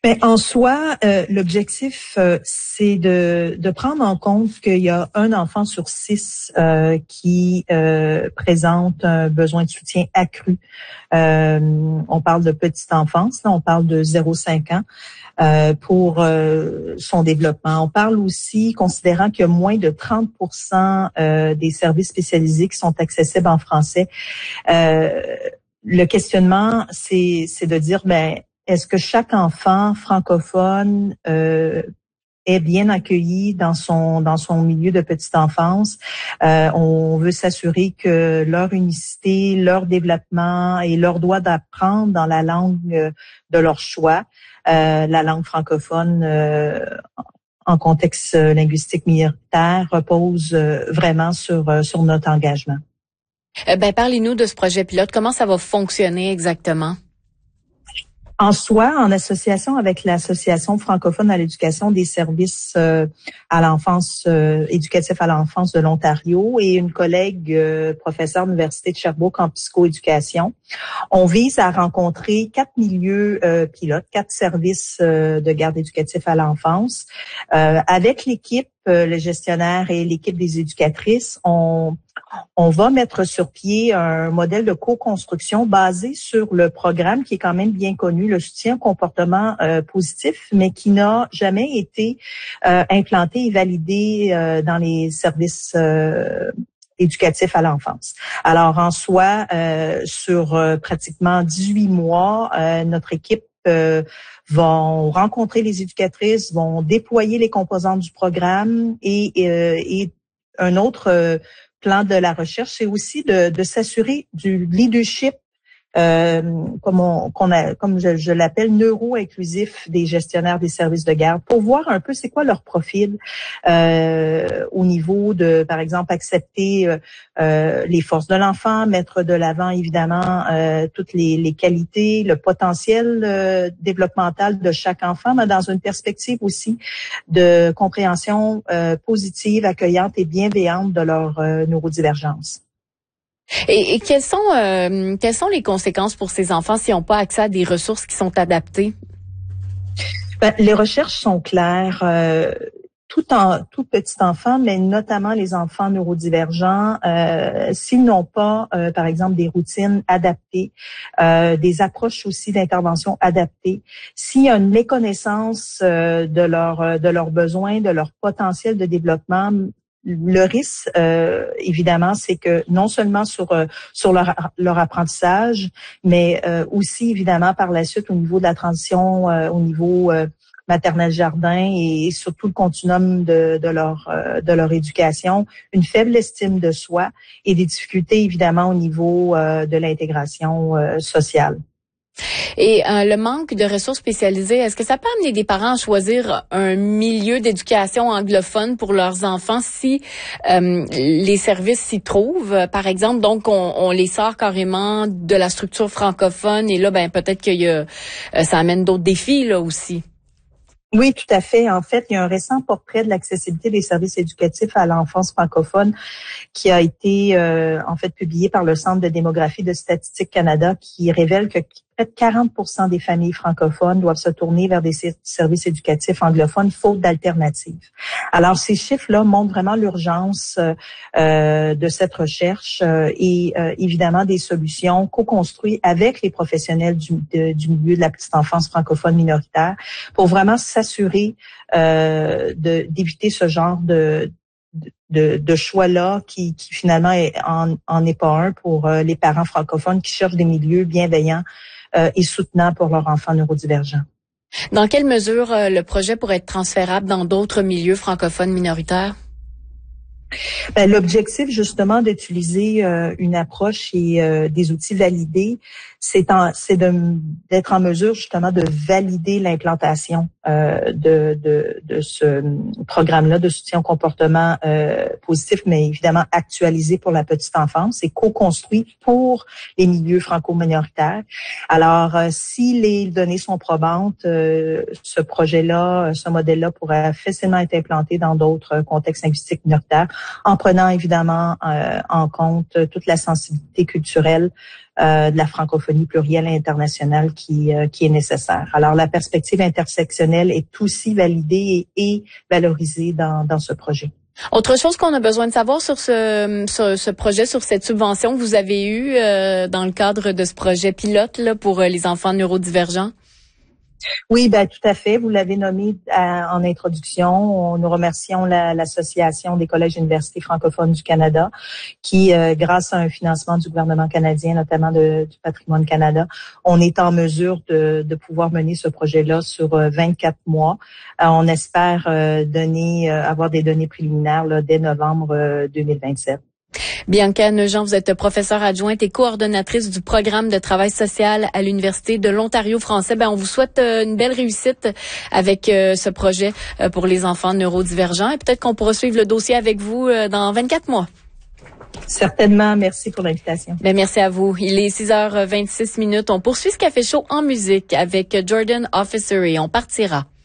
Ben, en soi, l'objectif, c'est de prendre en compte qu'il y a un enfant sur 6 qui présente un besoin de soutien accru. On parle de petite enfance, là, on parle de 0,5 ans pour son développement. On parle aussi, considérant qu'il y a moins de 30% des services spécialisés qui sont accessibles en français. Le questionnement, c'est de dire, ben, est-ce que chaque enfant francophone est bien accueilli dans son milieu de petite enfance? On veut s'assurer que leur unicité, leur développement et leur droit d'apprendre dans la langue de leur choix, la langue francophone en contexte linguistique minoritaire, repose vraiment sur notre engagement. Parlez-nous de ce projet pilote. Comment ça va fonctionner exactement? En soi, en association avec l'Association francophone à l'éducation des services à l'enfance, éducatifs à l'enfance de l'Ontario et une collègue professeure de l'Université de Sherbrooke en psychoéducation, on vise à rencontrer 4 milieux pilotes, 4 services de garde éducatif à l'enfance. Avec l'équipe, le gestionnaire et l'équipe des éducatrices, on va mettre sur pied un modèle de co-construction basé sur le programme qui est quand même bien connu, le soutien au comportement positif, mais qui n'a jamais été implanté et validé dans les services éducatifs à l'enfance. Alors, en soi, sur pratiquement 18 mois, notre équipe vont rencontrer les éducatrices, vont déployer les composantes du programme et un autre plan de la recherche, c'est aussi de s'assurer du leadership, comme je l'appelle, neuro-inclusif des gestionnaires des services de garde, pour voir un peu c'est quoi leur profil au niveau de, par exemple, accepter les forces de l'enfant, mettre de l'avant évidemment toutes les qualités, le potentiel développemental de chaque enfant, mais dans une perspective aussi de compréhension positive, accueillante et bienveillante de leur neurodivergence. Et quelles sont les conséquences pour ces enfants s'ils n'ont pas accès à des ressources qui sont adaptées? Les recherches sont claires. Tout petit enfant, mais notamment les enfants neurodivergents, s'ils n'ont pas, par exemple, des routines adaptées, des approches aussi d'intervention adaptées, s'il y a une méconnaissance de leurs besoins, de leur potentiel de développement, le risque, évidemment, c'est que non seulement sur leur apprentissage, mais aussi évidemment par la suite au niveau de la transition, au niveau maternelle jardin et surtout le continuum de leur éducation, une faible estime de soi et des difficultés évidemment au niveau de l'intégration sociale. Et le manque de ressources spécialisées, est-ce que ça peut amener des parents à choisir un milieu d'éducation anglophone pour leurs enfants si les services s'y trouvent? Par exemple, donc on les sort carrément de la structure francophone et là, peut-être que ça amène d'autres défis là aussi. Oui, tout à fait. En fait, il y a un récent portrait de l'accessibilité des services éducatifs à l'enfance francophone qui a été en fait publié par le Centre de démographie de Statistique Canada qui révèle que près de 40% des familles francophones doivent se tourner vers des services éducatifs anglophones faute d'alternatives. Alors, ces chiffres-là montrent vraiment l'urgence de cette recherche et évidemment des solutions co-construites avec les professionnels du milieu de la petite enfance francophone minoritaire pour vraiment s'assurer d'éviter ce genre de choix-là qui finalement en est pas un pour les parents francophones qui cherchent des milieux bienveillants et soutenants pour leurs enfants neurodivergents. Dans quelle mesure le projet pourrait être transférable dans d'autres milieux francophones minoritaires? L'objectif justement d'utiliser une approche et des outils validés, c'est d'être en mesure justement de valider l'implantation de ce programme-là de soutien au comportement positif, mais évidemment actualisé pour la petite enfance et co-construit pour les milieux franco-minoritaires. Alors, si les données sont probantes, ce projet-là, ce modèle-là pourrait facilement être implanté dans d'autres contextes linguistiques minoritaires en prenant évidemment en compte toute la sensibilité culturelle de la francophonie plurielle et internationale qui est nécessaire. Alors, la perspective intersectionnelle est aussi validée et valorisée dans ce projet. Autre chose qu'on a besoin de savoir sur ce projet, sur cette subvention que vous avez eue dans le cadre de ce projet pilote là, pour les enfants neurodivergents? Oui, ben tout à fait. Vous l'avez nommé en introduction. Nous remercions l'Association des collèges et universités francophones du Canada qui, grâce à un financement du gouvernement canadien, notamment du Patrimoine Canada, on est en mesure de pouvoir mener ce projet-là sur 24 mois. On espère avoir des données préliminaires là, dès novembre 2027. Bianca Neujean, vous êtes professeure adjointe et coordonnatrice du programme de travail social à l'Université de l'Ontario français. On vous souhaite une belle réussite avec ce projet pour les enfants neurodivergents et peut-être qu'on pourra suivre le dossier avec vous dans 24 mois. Certainement. Merci pour l'invitation. Merci à vous. Il est 6h26. On poursuit ce Café Chaud en musique avec Jordan Officer et on partira.